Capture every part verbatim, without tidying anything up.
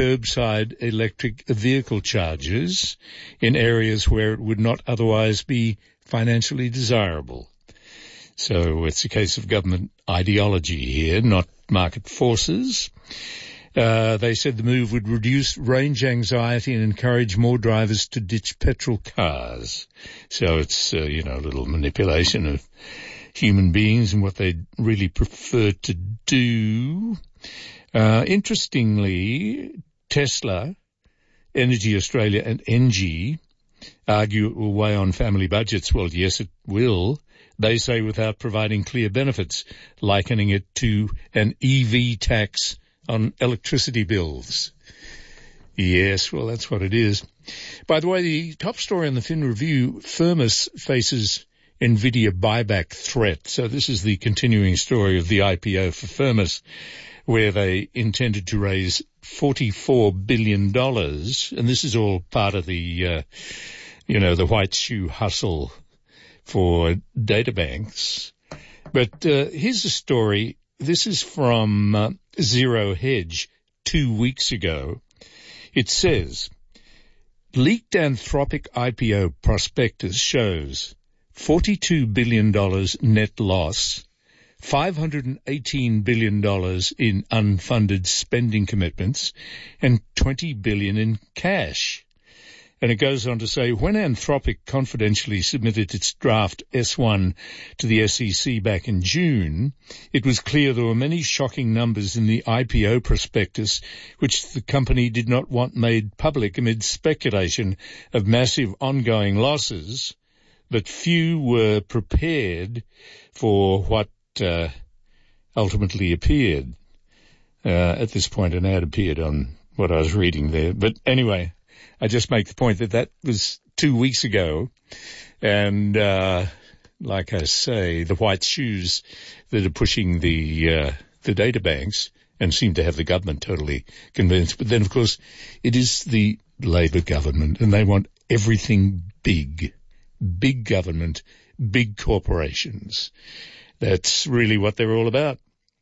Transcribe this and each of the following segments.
curbside electric vehicle chargers in areas where it would not otherwise be financially desirable. So it's a case of government ideology here, not market forces. Uh, they said the move would reduce range anxiety and encourage more drivers to ditch petrol cars. So it's, uh, you know, a little manipulation of human beings and what they really prefer to do. Uh, interestingly, Tesla, Energy Australia and Engie argue it will weigh on family budgets. Well, yes, it will. They say without providing clear benefits, likening it to an E V tax on electricity bills. Yes, well, that's what it is. By the way, the top story on the Fin Review, Firmus faces NVIDIA buyback threat. So this is the continuing story of the I P O for Firmus, where they intended to raise forty-four billion dollars. And this is all part of the, uh, you know, the white shoe hustle for data banks. But uh, here's a story. This is from uh, Zero Hedge two weeks ago. It says, leaked Anthropic I P O prospectus shows forty-two billion dollars net loss, five hundred eighteen billion dollars in unfunded spending commitments, and twenty billion dollars in cash. And it goes on to say, when Anthropic confidentially submitted its draft S one to the S E C back in June, it was clear there were many shocking numbers in the I P O prospectus which the company did not want made public amid speculation of massive ongoing losses, but few were prepared for what uh, ultimately appeared. Uh, at this point, an ad appeared on what I was reading there. But anyway, I just make the point that that was two weeks ago, and uh, like I say, the white shoes that are pushing the uh, the data banks and seem to have the government totally convinced. But then, of course, it is the Labor government, and they want everything big, big government, big corporations. That's really what they're all about.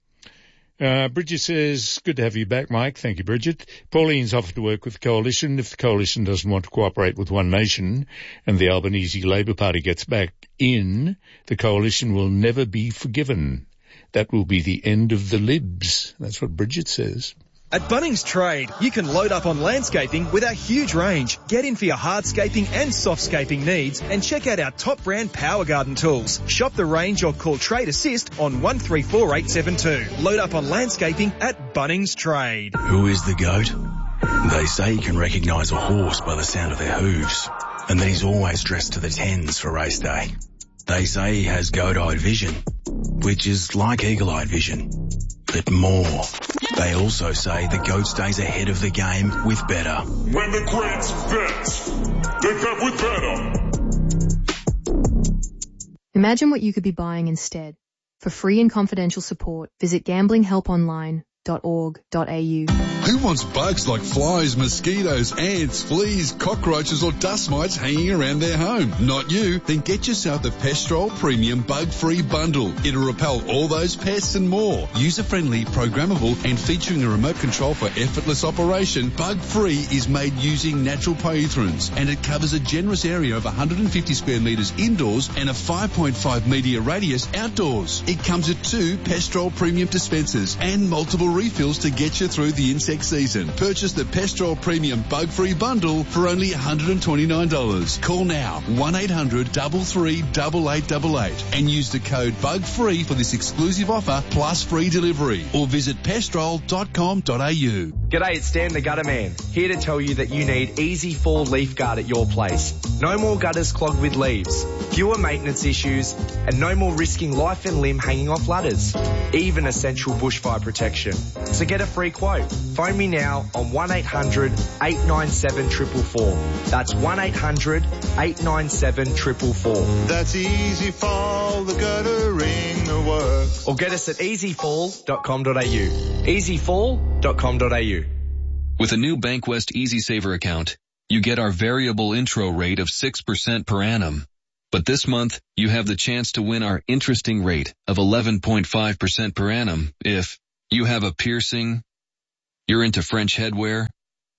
Uh, Bridget says, good to have you back, Mike. Thank you, Bridget. Pauline's offered to work with the coalition. If the coalition doesn't want to cooperate with One Nation and the Albanese Labor Party gets back in, the coalition will never be forgiven. That will be the end of the Libs. That's what Bridget says. At Bunnings Trade, you can load up on landscaping with our huge range. Get in for your hardscaping and softscaping needs and check out our top brand Power Garden tools. Shop the range or call Trade Assist on one three four eight seven two. Load up on landscaping at Bunnings Trade. Who is the GOAT? They say you can recognise a horse by the sound of their hooves, and that he's always dressed to the tens for race day. They say he has goat-eyed vision, which is like eagle-eyed vision, but more. They also say the GOAT stays ahead of the game with better. When the greats bet, they bet with better. Imagine what you could be buying instead. For free and confidential support, visit gambling help online dot org dot a u. Who wants bugs like flies, mosquitoes, ants, fleas, cockroaches or dust mites hanging around their home? Not you. Then get yourself the Pestrol Premium Bug-Free Bundle. It'll repel all those pests and more. User-friendly, programmable and featuring a remote control for effortless operation, Bug-Free is made using natural poethrins, and it covers a generous area of one hundred fifty square metres indoors and a five point five metre radius outdoors. It comes with two Pestrol Premium dispensers and multiple refills to get you through the insect season. Purchase the Pestrol Premium Bug-Free Bundle for only one hundred twenty-nine dollars. Call now, one eight hundred, three three eight eight eight eight, and use the code BUGFREE for this exclusive offer plus free delivery, or visit pestrol dot com dot a u. G'day, it's Dan the Gutter Man, here to tell you that you need Easy Fall Leaf Guard at your place. No more gutters clogged with leaves, fewer maintenance issues, and no more risking life and limb hanging off ladders. Even essential bushfire protection. So get a free quote. Phone me now on one eight hundred, eight nine seven, four four four. That's one eight hundred, eight nine seven, four four four. That's Easy Fall, the guttering the works. Or get us at easy fall dot com dot a u. easy fall dot com dot a u. With a new Bankwest Easy Saver account, you get our variable intro rate of six percent per annum. But this month, you have the chance to win our interesting rate of eleven point five percent per annum if you have a piercing, you're into French headwear,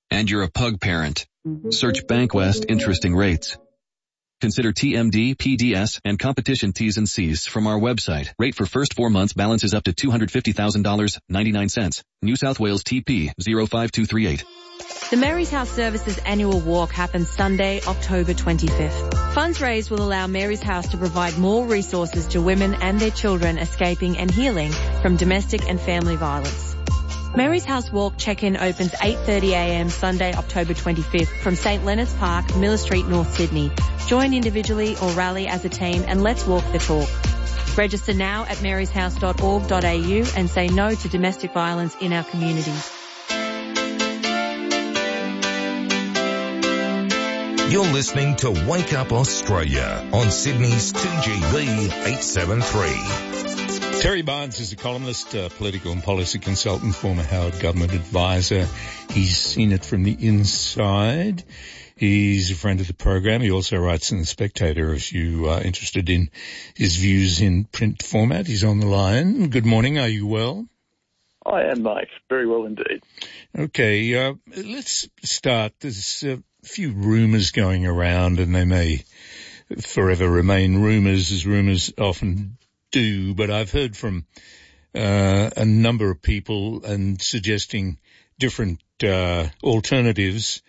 and you're a pug parent, search Bankwest Interesting Rates. Consider T M D, P D S, and competition T's and C's from our website. Rate for first four months balances up to two hundred fifty thousand dollars and ninety-nine cents. New South Wales T P zero five two three eight. The Mary's House Services annual walk happens Sunday, October twenty-fifth. Funds raised will allow Mary's House to provide more resources to women and their children escaping and healing from domestic and family violence. Mary's House Walk check-in opens eight thirty a m Sunday, October twenty-fifth from St Leonard's Park, Miller Street, North Sydney. Join individually or rally as a team and let's walk the talk. Register now at marys house dot org dot a u and say no to domestic violence in our community. You're listening to Wake Up Australia on Sydney's two G B eight seventy-three. Terry Barnes is a columnist, a political and policy consultant, former Howard government advisor. He's seen it from the inside. He's a friend of the program. He also writes in The Spectator if you are interested in his views in print format. He's on the line. Good morning. Are you well? I am, mate. Very well indeed. Okay, uh, let's start. There's a few rumours going around, and they may forever remain rumours, as rumours often do, but I've heard from uh, a number of people and suggesting different uh, alternatives.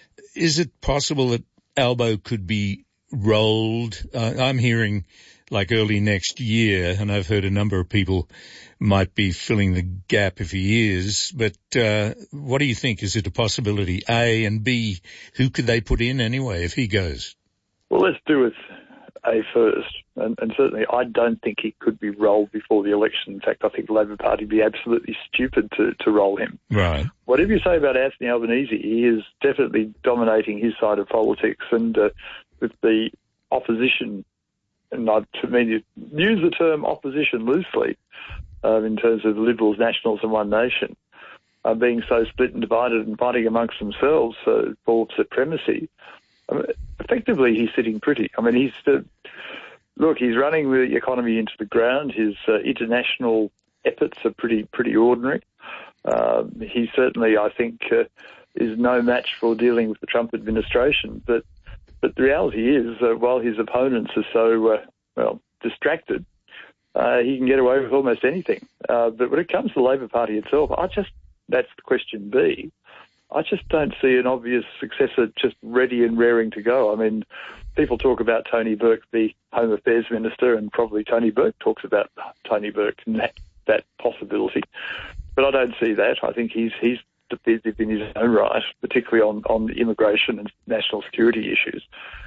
Is it possible that Albo could be rolled? Uh, I'm hearing like early next year, and I've heard a number of people might be filling the gap if he is. But uh, what do you think? Is it a possibility? A, and B, who could they put in anyway if he goes? Well, let's do with A first, and, and certainly I don't think he could be rolled before the election. In fact, I think the Labor Party would be absolutely stupid to, to roll him. Right. Whatever you say about Anthony Albanese, he is definitely dominating his side of politics, and uh, with the opposition, and I to mean you use the term opposition loosely, uh, in terms of Liberals, Nationals and One Nation, uh, being so split and divided and fighting amongst themselves uh, for supremacy. I mean, effectively, he's sitting pretty. I mean, he's uh, look, he's running the economy into the ground. His uh, international efforts are pretty pretty ordinary. Uh, he certainly, I think, uh, is no match for dealing with the Trump administration. But but the reality is, uh, while his opponents are so uh, well distracted, uh, he can get away with almost anything. Uh, but when it comes to the Labor Party itself, I just that's question B. I just don't see an obvious successor just ready and raring to go. I mean, people talk about Tony Burke, the Home Affairs Minister, and probably Tony Burke talks about Tony Burke and that, that possibility. But I don't see that. I think he's he's definitive in his own right, particularly on, on immigration and national security issues.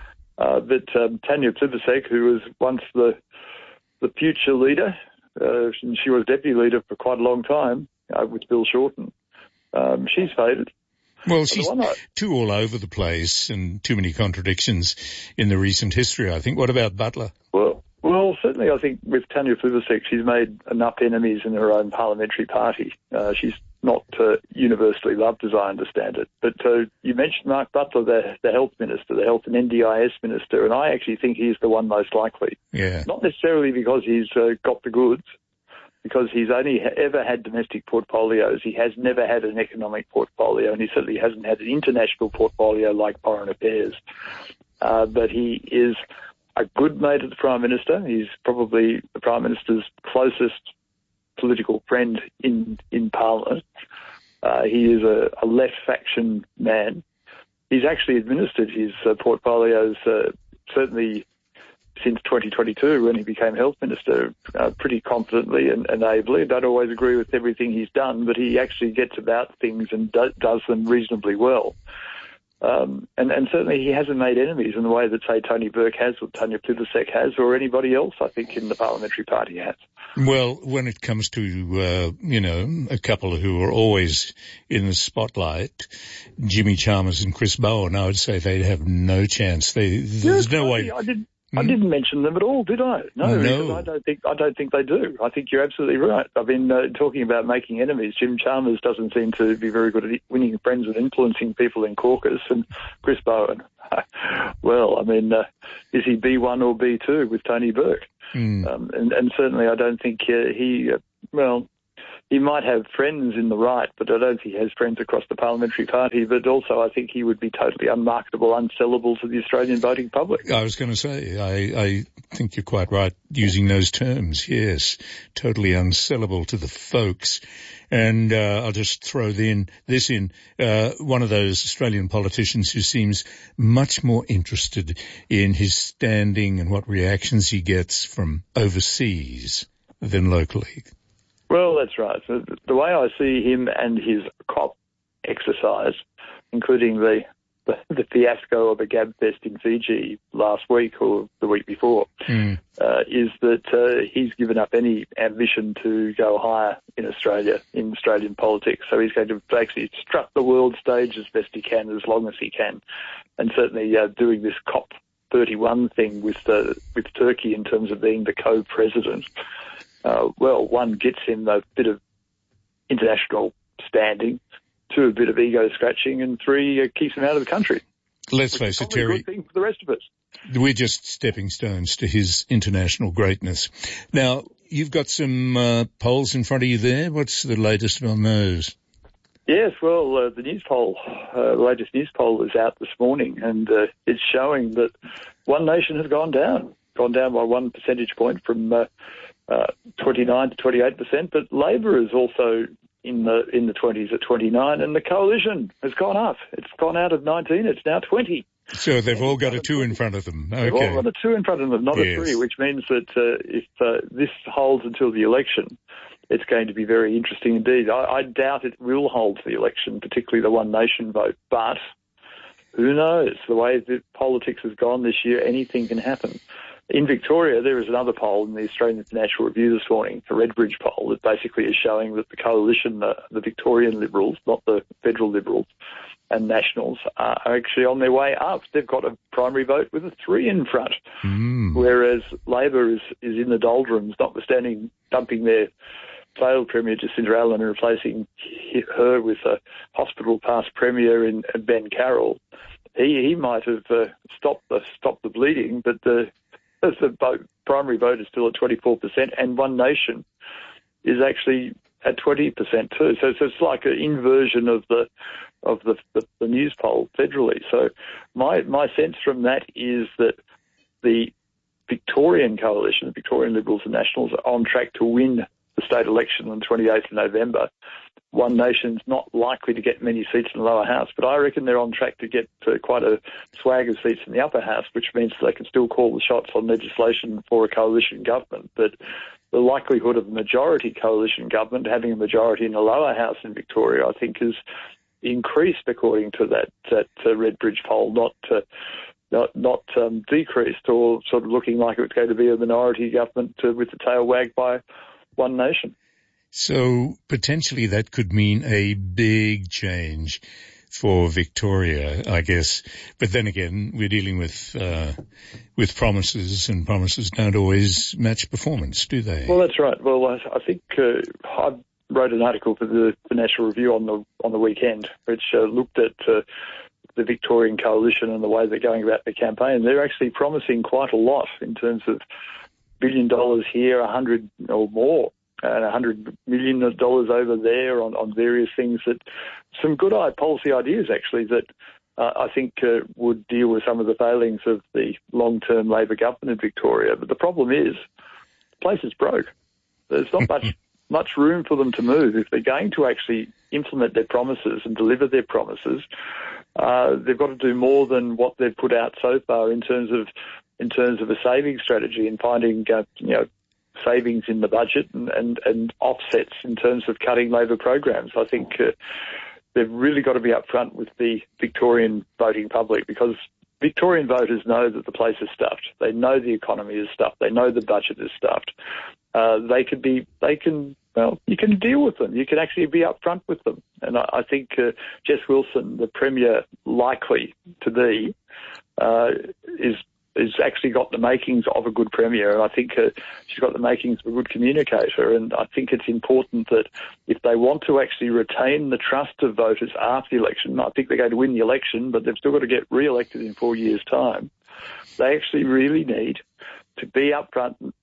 Uh, but um, Tanya Plibersek, who was once the the future leader, uh, and she was deputy leader for quite a long time uh, with Bill Shorten, um, she's faded. Well, she's too all over the place and too many contradictions in the recent history, I think. What about Butler? Well, well, certainly I think with Tanya Plibersek, she's made enough enemies in her own parliamentary party. Uh, she's not uh, universally loved, as I understand it. But uh, you mentioned Mark Butler, the, the health minister, the health and N D I S minister, and I actually think he's the one most likely. Yeah. Not necessarily because he's uh, got the goods, because he's only ever had domestic portfolios. He has never had an economic portfolio, and he certainly hasn't had an international portfolio like foreign affairs. Uh, but he is a good mate of the Prime Minister. He's probably the Prime Minister's closest political friend in, in Parliament. Uh, he is a, a left faction man. He's actually administered his uh, portfolios uh, certainly since twenty twenty-two, when he became health minister, uh, pretty confidently and, and ably. I don't always agree with everything he's done, but he actually gets about things and do, does them reasonably well. Um, and, and certainly he hasn't made enemies in the way that, say, Tony Burke has or Tanya Plibersek has or anybody else, I think, in the parliamentary party has. Well, when it comes to, uh, you know, a couple who are always in the spotlight, Jimmy Chalmers and Chris Bowen, I would say they'd have no chance. They, there's yes, no I, way... I didn't. I didn't mention them at all, did I? No, no. I don't think I don't think they do. I think you're absolutely right. I've been uh, talking about making enemies. Jim Chalmers doesn't seem to be very good at winning friends and influencing people in caucus, and Chris Bowen. Well, I mean, uh, is he B one or B two with Tony Burke? Mm. Um, and, and certainly I don't think uh, he, uh, well, he might have friends in the right, but I don't think he has friends across the parliamentary party. But also, I think he would be totally unmarketable, unsellable to the Australian voting public. I was going to say, I, I think you're quite right using those terms. Yes, totally unsellable to the folks. And uh, I'll just throw in, this in, uh, one of those Australian politicians who seems much more interested in his standing and what reactions he gets from overseas than locally. Well, that's right. So the way I see him and his COP exercise, including the the, the fiasco of a gab fest in Fiji last week or the week before, mm. uh, is that uh, he's given up any ambition to go higher in Australia, in Australian politics. So he's going to actually strut the world stage as best he can, as long as he can. And certainly uh, doing this COP thirty-one thing with, uh, with Turkey in terms of being the co-president, Uh, well, one, gets him a bit of international standing, two, a bit of ego scratching, and three, uh, keeps him out of the country. Let's face it, Terry. A good thing for the rest of us. We're just stepping stones to his international greatness. Now, you've got some uh, polls in front of you there. What's the latest on those? Yes, well, uh, the news poll, uh, the latest news poll is out this morning, and uh, it's showing that One Nation has gone down, gone down by one percentage point from Uh, Uh, twenty-nine to twenty-eight percent, but Labor is also in the in the twenties at twenty-nine, and the Coalition has gone up. It's gone out of nineteen, it's now twenty. So they've all got a two in front of them. Okay. They've all got a two in front of them, not yes. a three, which means that uh, if uh, this holds until the election, it's going to be very interesting indeed. I, I doubt it will hold to the election, particularly the One Nation vote, but who knows? The way that politics has gone this year, anything can happen. In Victoria, there is another poll in the Australian International Review this morning, a Redbridge poll, that basically is showing that the coalition, the, the Victorian Liberals, not the federal Liberals, and Nationals are actually on their way up. They've got a primary vote with a three in front, mm. whereas Labor is, is in the doldrums, notwithstanding dumping their failed Premier Jacinda Allen and replacing her with a hospital past Premier in Ben Carroll. He he might have uh, stopped the stopped the bleeding, but the the vote, primary vote is still at twenty-four percent, and One Nation is actually at twenty percent too. So, so it's like an inversion of the of the, the, the news poll federally. So my my sense from that is that the Victorian coalition, the Victorian Liberals and Nationals, are on track to win the state election on the twenty-eighth of November. One Nation's not likely to get many seats in the lower house, but I reckon they're on track to get uh, quite a swag of seats in the upper house, which means they can still call the shots on legislation for a coalition government. But the likelihood of a majority coalition government having a majority in the lower house in Victoria, I think, is increased according to that, that uh, Redbridge poll, not uh, not, not um, decreased or sort of looking like it's going to be a minority government uh, with the tail wagged by One Nation. So potentially that could mean a big change for Victoria, I guess. But then again, we're dealing with uh, with promises, and promises don't always match performance, do they? Well, that's right. Well, I, I think uh, I wrote an article for the, the National Review on the on the weekend, which uh, looked at uh, the Victorian coalition and the way they're going about their campaign. They're actually promising quite a lot in terms of billion dollars here, a hundred or more, and a hundred million dollars over there on, on various things, that some good policy ideas actually that uh, I think uh, would deal with some of the failings of the long-term Labor government in Victoria. But the problem is the place is broke. There's not much much room for them to move. If they're going to actually implement their promises and deliver their promises, uh, they've got to do more than what they've put out so far in terms of in terms of a saving strategy and finding uh, you know savings in the budget and, and, and offsets in terms of cutting Labor programs. I think uh, they've really got to be upfront with the Victorian voting public, because Victorian voters know that the place is stuffed. They know the economy is stuffed. They know the budget is stuffed. Uh, they could be, they can, well, you can deal with them. You can actually be upfront with them. And I, I think uh, Jess Wilson, the Premier likely to be, uh, is has actually got the makings of a good Premier, and I think uh, she's got the makings of a good communicator. And I think it's important that if they want to actually retain the trust of voters after the election, I think they're going to win the election, but they've still got to get re-elected in four years' time. They actually really need to be upfront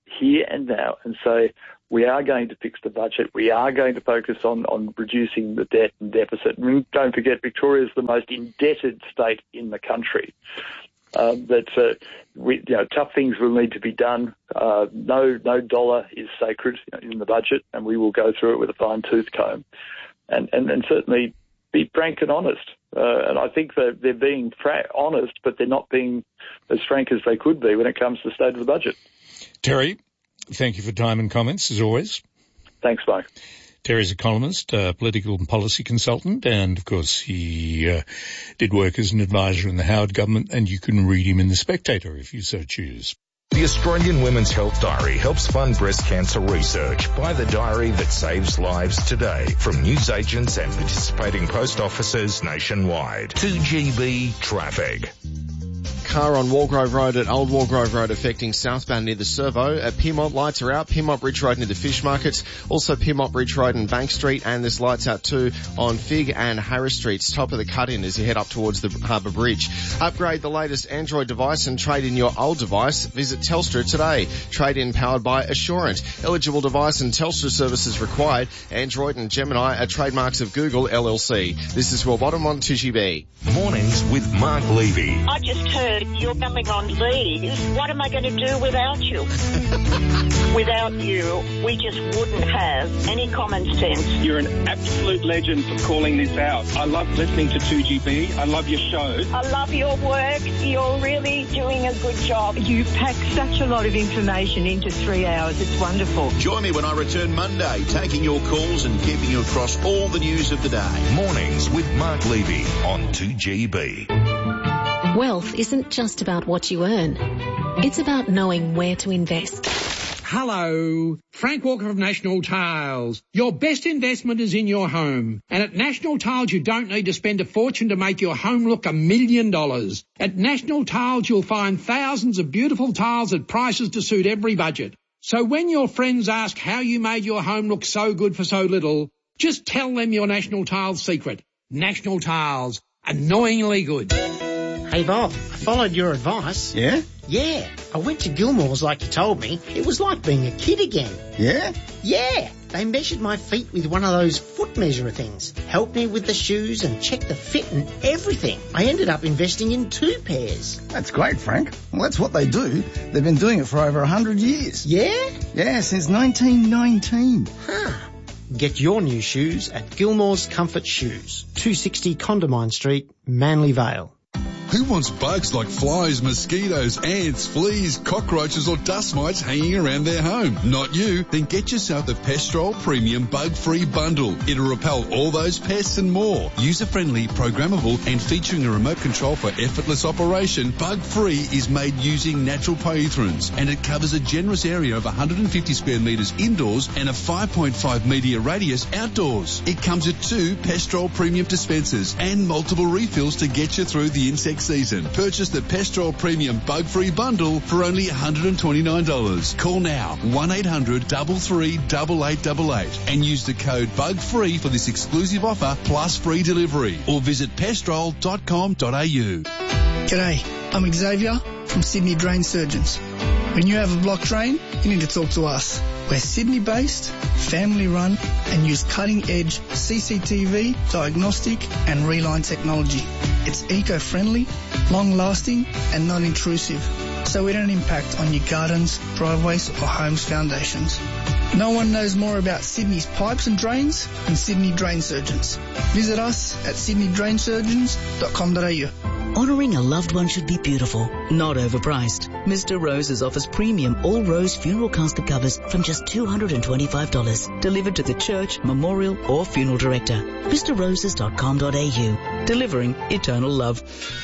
here and now and say, we are going to fix the budget. We are going to focus on, on reducing the debt and deficit. And don't forget, Victoria is the most indebted state in the country. Uh, that uh, we, you know, tough things will need to be done. Uh, no, no dollar is sacred in the budget, and we will go through it with a fine tooth comb, and and, and certainly be frank and honest. Uh, and I think that they're being fra- honest, but they're not being as frank as they could be when it comes to the state of the budget. Terry, thank you for time and comments as always. Thanks, Mike. Terry's a columnist, a political and policy consultant, and, of course, he uh, did work as an advisor in the Howard government, and you can read him in The Spectator if you so choose. The Australian Women's Health Diary helps fund breast cancer research. Buy the diary that saves lives today from newsagents and participating post offices nationwide. two G B Traffic. Car on Walgrove Road at Old Walgrove Road affecting southbound near the Servo. At Pyrmont, lights are out. Pyrmont Bridge Road near the Fish Markets. Also Pyrmont Bridge Road and Bank Street. And there's lights out too on Fig and Harris Streets. Top of the cut-in as you head up towards the Harbour Bridge. Upgrade the latest Android device and trade in your old device. Visit Telstra today. Trade in powered by Assurant. Eligible device and Telstra services required. Android and Gemini are trademarks of Google L L C. This is Will Bottom on two G B. Mornings with Mark Levy. I just heard you're coming on leave. What am I going to do without you? Without you, we just wouldn't have any common sense. You're an absolute legend for calling this out. I love listening to two G B. I love your show. I love your work. You're really doing a good job. You've packed such a lot of information into three hours. It's wonderful. Join me when I return Monday, taking your calls and keeping you across all the news of the day. Mornings with Mark Levy on two G B. Wealth isn't just about what you earn. It's about knowing where to invest. Hello, Frank Walker of National Tiles. Your best investment is in your home. And at National Tiles, you don't need to spend a fortune to make your home look a million dollars. At National Tiles, you'll find thousands of beautiful tiles at prices to suit every budget. So when your friends ask how you made your home look so good for so little, just tell them your National Tiles secret. National Tiles. Annoyingly good. Hey Bob, I followed your advice. Yeah? Yeah, I went to Gilmore's like you told me. It was like being a kid again. Yeah? Yeah, they measured my feet with one of those foot measurer things, helped me with the shoes and checked the fit and everything. I ended up investing in two pairs. That's great, Frank. Well, that's what they do. They've been doing it for over a hundred years. Yeah? Yeah, since nineteen nineteen. Huh. Get your new shoes at Gilmore's Comfort Shoes, two sixty Condamine Street, Manly Vale. Who wants bugs like flies, mosquitoes, ants, fleas, cockroaches or dust mites hanging around their home? Not you. Then get yourself the Pestrol Premium Bug-Free Bundle. It'll repel all those pests and more. User-friendly, programmable and featuring a remote control for effortless operation, Bug-Free is made using natural pyrethrins and it covers a generous area of one hundred fifty square metres indoors and a five point five metre radius outdoors. It comes with two Pestrol Premium dispensers and multiple refills to get you through the insect season. Purchase the Pestrol Premium Bug-Free Bundle for only one hundred twenty-nine dollars. Call now one eight hundred three three eight eight eight eight and use the code BUGFREE for this exclusive offer plus free delivery or visit pestrol dot com dot a u. G'day, I'm Xavier from Sydney Drain Surgeons. When you have a blocked drain, you need to talk to us. We're Sydney-based, family-run, and use cutting-edge C C T V, diagnostic, and reline technology. It's eco-friendly, long-lasting, and non-intrusive, so we don't impact on your gardens, driveways, or home's foundations. No one knows more about Sydney's pipes and drains than Sydney Drain Surgeons. Visit us at sydney drain surgeons dot com dot a u. Honouring a loved one should be beautiful, not overpriced. Mister Rose's offers premium all-rose funeral casket covers from just two hundred twenty-five dollars, delivered to the church, memorial or funeral director. Mr Roses dot com dot a u, delivering eternal love.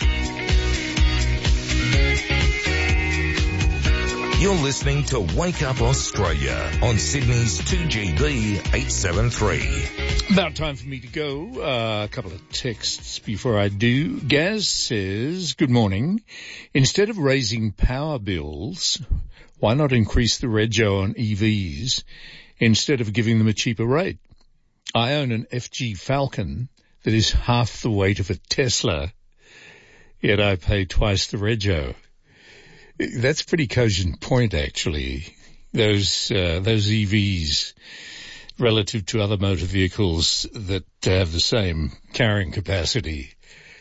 You're listening to Wake Up Australia on Sydney's two G B eight seventy-three. About time for me to go. Uh, a couple of texts before I do. Gaz says, good morning. Instead of raising power bills, why not increase the rego on E Vs instead of giving them a cheaper rate? I own an F G Falcon that is half the weight of a Tesla, yet I pay twice the rego. That's a pretty cogent point, actually. those uh, those E Vs relative to other motor vehicles that have the same carrying capacity.